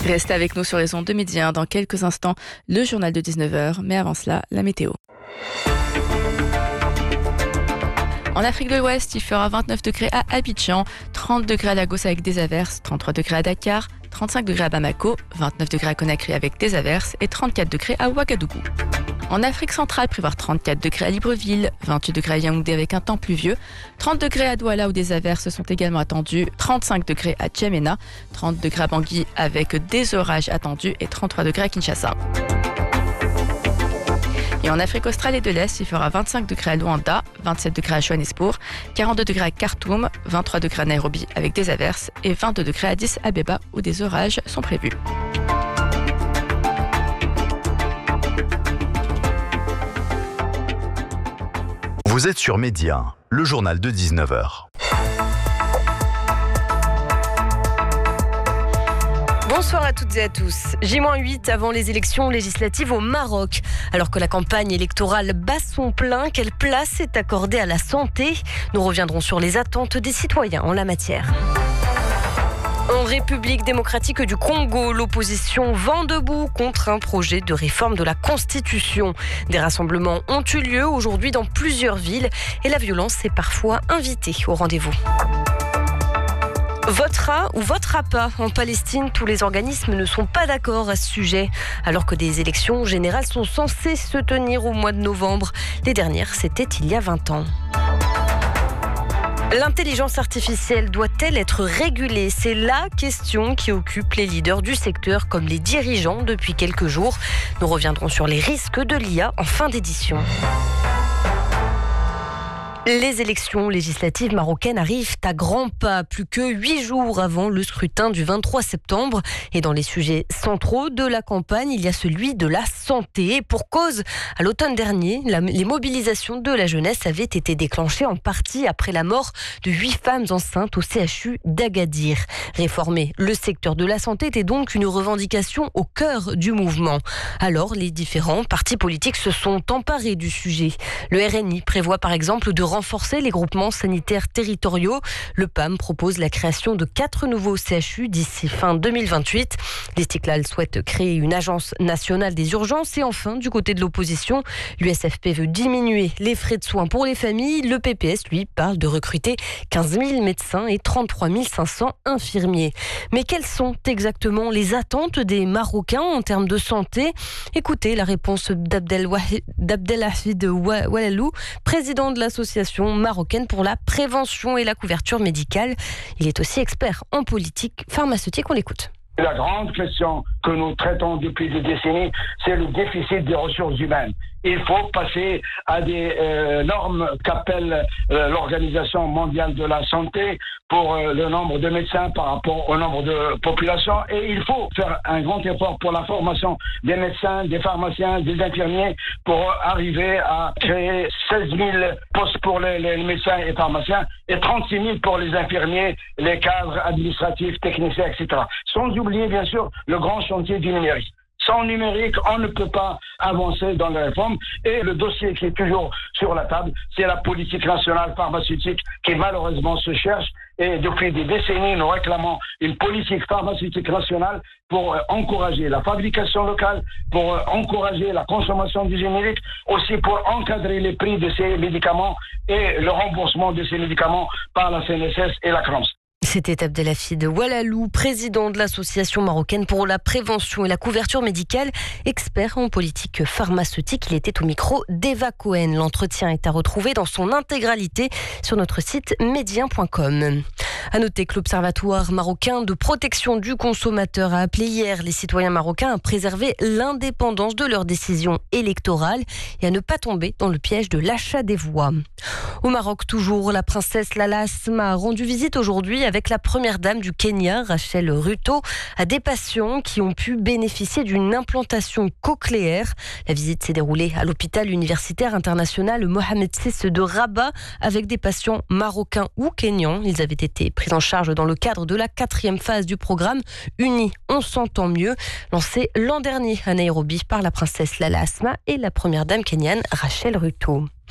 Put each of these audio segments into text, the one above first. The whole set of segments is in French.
Restez avec nous sur les ondes de Midi 1. Dans quelques instants, le journal de 19h. Mais avant cela, la météo. En Afrique de l'Ouest, il fera 29 degrés à Abidjan, 30 degrés à Lagos avec des averses, 33 degrés à Dakar, 35 degrés à Bamako, 29 degrés à Conakry avec des averses et 34 degrés à Ouagadougou. En Afrique centrale, prévoir 34 degrés à Libreville, 28 degrés à Yaoundé avec un temps pluvieux, 30 degrés à Douala où des averses sont également attendues, 35 degrés à Djamena, 30 degrés à Bangui avec des orages attendus et 33 degrés à Kinshasa. Et en Afrique australe et de l'Est, il fera 25 degrés à Luanda, 27 degrés à Johannesburg, 42 degrés à Khartoum, 23 degrés à Nairobi avec des averses et 22 degrés à Addis Abeba où des orages sont prévus. Vous êtes sur Midi 1, le journal de 19h. Bonsoir à toutes et à tous. J-8 avant les élections législatives au Maroc. Alors que la campagne électorale bat son plein, quelle place est accordée à la santé ? Nous reviendrons sur les attentes des citoyens en la matière. En République démocratique du Congo, l'opposition vent debout contre un projet de réforme de la Constitution. Des rassemblements ont eu lieu aujourd'hui dans plusieurs villes et la violence est parfois invitée au rendez-vous. Votera ou votera pas en Palestine, tous les organismes ne sont pas d'accord à ce sujet. Alors que des élections générales sont censées se tenir au mois de novembre. Les dernières, c'était il y a 20 ans. L'intelligence artificielle doit-elle être régulée ? C'est la question qui occupe les leaders du secteur comme les dirigeants depuis quelques jours. Nous reviendrons sur les risques de l'IA en fin d'édition. Les élections législatives marocaines arrivent à grands pas, plus que 8 jours avant le scrutin du 23 septembre. Et dans les sujets centraux de la campagne, il y a celui de la santé. Et pour cause, à l'automne dernier, les mobilisations de la jeunesse avaient été déclenchées en partie après la mort de 8 femmes enceintes au CHU d'Agadir. Réformer le secteur de la santé était donc une revendication au cœur du mouvement. Alors, les différents partis politiques se sont emparés du sujet. Le RNI prévoit par exemple de renforcer les groupements sanitaires territoriaux. Le PAM propose la création de 4 nouveaux CHU d'ici fin 2028. L'Istiklal souhaite créer une agence nationale des urgences. Et enfin, du côté de l'opposition, l'USFP veut diminuer les frais de soins pour les familles. Le PPS, lui, parle de recruter 15 000 médecins et 33 500 infirmiers. Mais quelles sont exactement les attentes des Marocains en termes de santé ? Écoutez la réponse d'Abdelhafid Walalou, président de l'association marocaine pour la prévention et la couverture médicale. Il est aussi expert en politique pharmaceutique. On l'écoute. La grande question que nous traitons depuis des décennies, c'est le déficit des ressources humaines. Il faut passer à des normes qu'appelle l'Organisation mondiale de la santé pour le nombre de médecins par rapport au nombre de population. Et il faut faire un grand effort pour la formation des médecins, des pharmaciens, des infirmiers pour arriver à créer 16 000 postes pour les médecins et pharmaciens et 36 000 pour les infirmiers, les cadres administratifs, techniciens, etc. Sans oublier, bien sûr, le grand chantier du numérique. Sans numérique, on ne peut pas avancer dans la réforme. Et le dossier qui est toujours sur la table, c'est la politique nationale pharmaceutique qui malheureusement se cherche. Et depuis des décennies, nous réclamons une politique pharmaceutique nationale pour encourager la fabrication locale, pour encourager la consommation du générique, aussi pour encadrer les prix de ces médicaments et le remboursement de ces médicaments par la CNSS et la CRAMS. C'était Abdelhafid Walalou, président de l'Association marocaine pour la prévention et la couverture médicale, expert en politique pharmaceutique. Il était au micro d'Eva Cohen. L'entretien est à retrouver dans son intégralité sur notre site médien.com. À noter que l'Observatoire marocain de protection du consommateur a appelé hier les citoyens marocains à préserver l'indépendance de leurs décisions électorales et à ne pas tomber dans le piège de l'achat des voix. Au Maroc toujours, la princesse Lala Asma a rendu visite aujourd'hui avec la première dame du Kenya, Rachel Ruto, à des patients qui ont pu bénéficier d'une implantation cochléaire. La visite s'est déroulée à l'hôpital universitaire international Mohamed VI de Rabat avec des patients marocains ou kenyans. Ils avaient été pris en charge dans le cadre de la 4e phase du programme Unis, on s'entend mieux, lancé l'an dernier à Nairobi par la princesse Lala Asma et la première dame kenyane Rachel Ruto.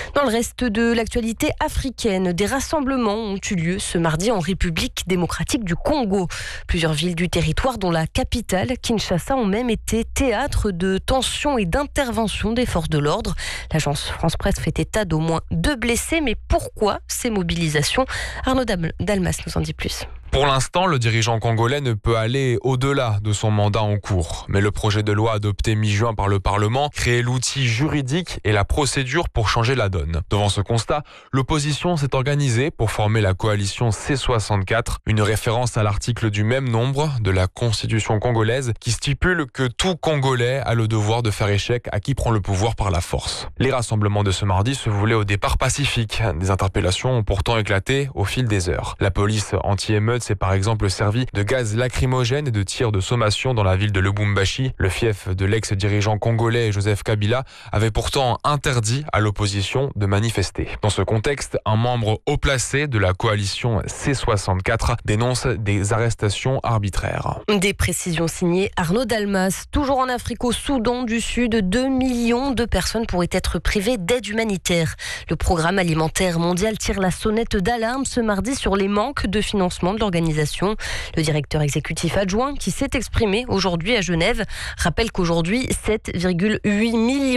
Dans le reste de l'actualité africaine, des rassemblements ont eu lieu ce mardi en République démocratique du Congo. Plusieurs villes du territoire, dont la capitale, Kinshasa, ont même été théâtre de tensions et d'interventions des forces de l'ordre. L'agence France Presse fait état d'au moins 2 blessés. Mais pourquoi ces mobilisations ? Arnaud Dalmas nous en dit plus. Pour l'instant, le dirigeant congolais ne peut aller au-delà de son mandat en cours. Mais le projet de loi adopté mi-juin par le Parlement crée l'outil juridique et la procédure pour changer la donne. Devant ce constat, l'opposition s'est organisée pour former la coalition C64, une référence à l'article du même nombre de la Constitution congolaise qui stipule que tout Congolais a le devoir de faire échec à qui prend le pouvoir par la force. Les rassemblements de ce mardi se voulaient au départ pacifiques. Des interpellations ont pourtant éclaté au fil des heures. La police anti-émeute s'est par exemple servi de gaz lacrymogène et de tirs de sommation dans la ville de Lubumbashi. Le fief de l'ex-dirigeant congolais Joseph Kabila avait pourtant interdit à l'opposition de manifester. Dans ce contexte, un membre haut placé de la coalition C64 dénonce des arrestations arbitraires. Des précisions signées Arnaud Dalmas. Toujours en Afrique, au Soudan du Sud, 2 millions de personnes pourraient être privées d'aide humanitaire. Le programme alimentaire mondial tire la sonnette d'alarme ce mardi sur les manques de financement de l'organisation. Le directeur exécutif adjoint, qui s'est exprimé aujourd'hui à Genève, rappelle qu'aujourd'hui, 7,8 millions